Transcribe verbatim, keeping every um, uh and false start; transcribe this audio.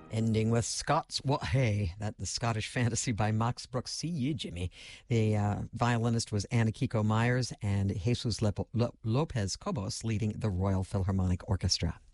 Ending with Scots What Hey, that the Scottish fantasy by Max Brooks. See you, Jimmy. The uh, violinist was Anna Kiko Myers and Jesus Lepo- Lo- Lopez Cobos leading the Royal Philharmonic Orchestra.